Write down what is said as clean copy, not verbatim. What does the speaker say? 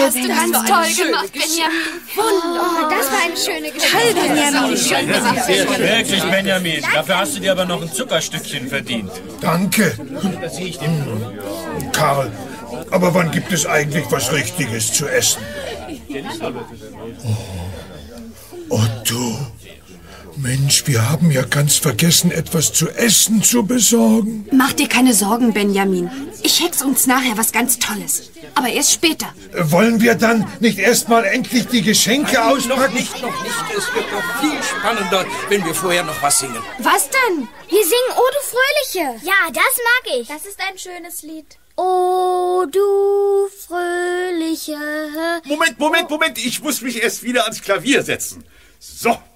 hast du ganz toll gemacht, Benjamin. Wunderbar. Das war eine schöne Geschichte. Toll, Benjamin. Schön gemacht. Wirklich, Benjamin. Dafür hast du dir aber noch ein Zuckerstückchen verdient. Danke. Karl, aber wann gibt es eigentlich was Richtiges zu essen? Otto, Mensch, wir haben ja ganz vergessen, etwas zu essen zu besorgen. Mach dir keine Sorgen, Benjamin. Ich hex uns nachher was ganz Tolles. Aber erst später. Wollen wir dann nicht erstmal endlich die Geschenke auspacken? Noch nicht. Es wird noch viel spannender, wenn wir vorher noch was singen. Was denn? Wir singen O du Fröhliche. Ja, das mag ich. Das ist ein schönes Lied. O du Fröhliche. Moment. Ich muss mich erst wieder ans Klavier setzen. So.